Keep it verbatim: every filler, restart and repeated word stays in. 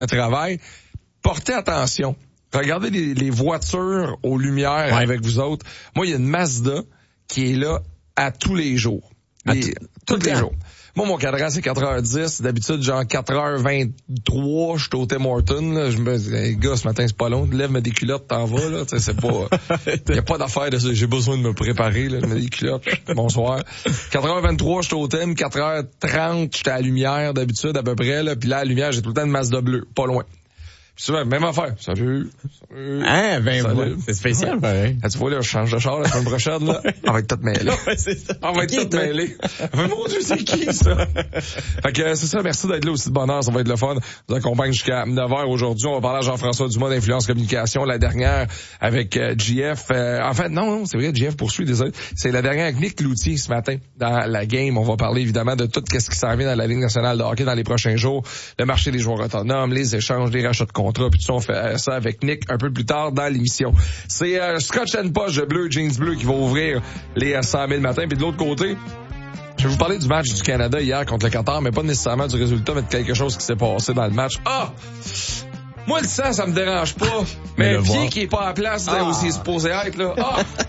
à travail, portez attention. Regardez les, les voitures aux lumières ouais. avec vous autres. Moi, il y a une Mazda qui est là à tous les jours. À Les, t- tous tout les le jours. Moi, mon cadran, c'est quatre heures dix. D'habitude, genre quatre heures vingt-trois, je suis au Tim Hortons, là. Je me dis, hey, gars, ce matin, c'est pas long. Lève-moi des culottes, t'en vas, là. Tu sais, c'est pas, y a pas d'affaire de ça. J'ai besoin de me préparer, là. Mets des culottes. Bonsoir. quatre heures vingt-trois, je suis au Tim. quatre heures trente, j'étais à la lumière, d'habitude, à peu près, là. Puis là, à la lumière, j'ai tout le temps une Mazda bleue. Pas loin. Puis souvent, même affaire. Salut. Salut. Hein, ben, Salut. ouais. C'est spécial, pareil. Ah, tu vois, là, je change de char la semaine prochaine, là. On va être tout mêlé. Ouais, c'est ça. On va être Qui tout mêlé. Mais mon Dieu, c'est qui, ça? Fait que, c'est ça. Merci d'être là aussi de bonne heure. Ça va être le fun. Je vous accompagne jusqu'à neuf heures aujourd'hui. On va parler à Jean-François Dumas d'Influence Communication. La dernière avec euh, J F. Euh, en fait, non, non, c'est vrai, J F poursuit, désolé. C'est la dernière avec Nick Cloutier ce matin dans la game. On va parler évidemment de tout ce qui s'en vient dans la Ligue nationale de hockey dans les prochains jours. Le marché des joueurs autonomes, les échanges, les rachats de contrats, puis tout ça, on fait ça avec Nick un peu plus tard dans l'émission. C'est euh, Scotch and Poche de bleu, jeans bleu qui va ouvrir les cent mille matins. Puis de l'autre côté, je vais vous parler du match du Canada hier contre le Qatar, mais pas nécessairement du résultat, mais de quelque chose qui s'est passé dans le match. Ah! Moi, le sang, ça me dérange pas. Mais, mais le pied voir. Qui est pas à la place, là, ah. où c'est supposé être, là. Ah!